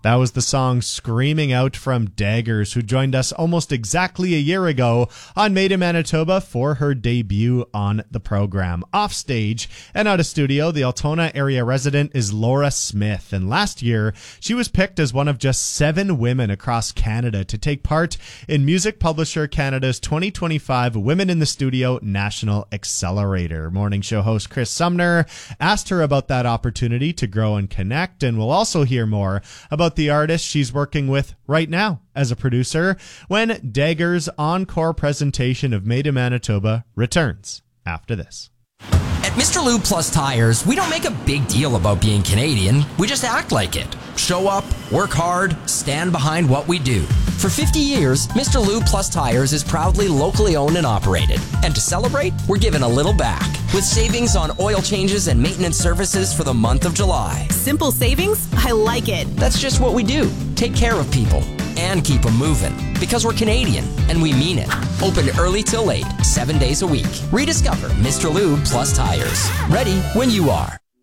That was the song Screaming Out from Daggers, who joined us almost exactly a year ago on Made in Manitoba for her debut on the program. Offstage and out of studio, the Altona area resident is Laura Smith, and last year she was picked as one of just 7 women across Canada to take part in Music Publisher Canada's 2025 Women in the Studio National Accelerator. Morning show host Chris Sumner asked her about that opportunity to grow and connect, and we'll also hear more about the artist she's working with right now as a producer when Dagger's encore presentation of Made in Manitoba returns after this. At Mr. Lube Plus Tires, we don't make a big deal about being Canadian. We just act like it. Show up, work hard, stand behind what we do. For 50 years, Mr. Lube Plus Tires is proudly locally owned and operated. And to celebrate, we're giving a little back with savings on oil changes and maintenance services for the month of July. Simple savings? I like it. That's just what we do. Take care of people and keep them moving. Because we're Canadian, and we mean it. Open early till late, 7 days a week. Rediscover Mr. Lube Plus Tires. Ready when you are.